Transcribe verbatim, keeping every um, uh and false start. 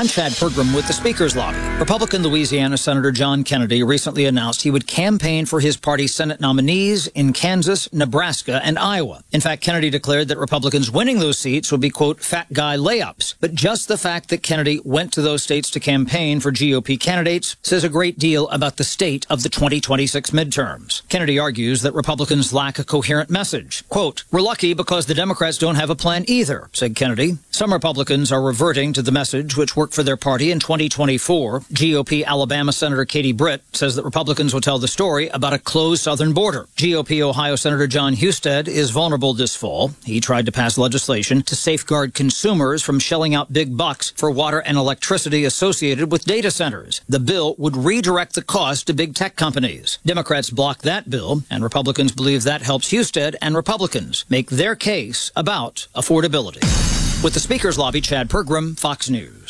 I'm Chad Pergram with the Speaker's Lobby. Republican Louisiana Senator John Kennedy recently announced he would campaign for his party's Senate nominees in Kansas, Nebraska, and Iowa. In fact, Kennedy declared that Republicans winning those seats would be, quote, fat guy layups. But just the fact that Kennedy went to those states to campaign for G O P candidates says a great deal about the state of the twenty twenty-six midterms. Kennedy argues that Republicans lack a coherent message. Quote, we're lucky because the Democrats don't have a plan either, said Kennedy. Some Republicans are reverting to the message which worked for their party in twenty twenty-four. G O P Alabama Senator Katie Britt says that Republicans will tell the story about a closed southern border. G O P Ohio Senator John Husted is vulnerable this fall. He tried to pass legislation to safeguard consumers from shelling out big bucks for water and electricity associated with data centers. The bill would redirect the cost to big tech companies. Democrats blocked that bill, and Republicans believe that helps Husted and Republicans make their case about affordability. With the Speaker's Lobby, Chad Pergram, Fox News.